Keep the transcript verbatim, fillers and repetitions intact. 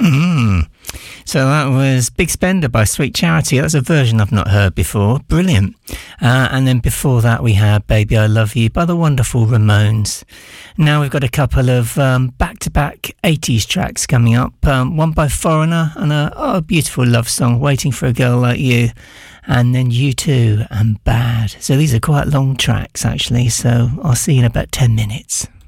Mm. So that was Big Spender by Sweet Charity. That's a version I've not heard before. Brilliant. Uh, and then before that we had Baby I Love You by the wonderful Ramones. Now we've got a couple of um, back-to-back eighties tracks coming up. Um, one by Foreigner and a oh, beautiful love song, Waiting for a Girl Like You. And then U two and Bad. So these are quite long tracks actually. So I'll see you in about ten minutes.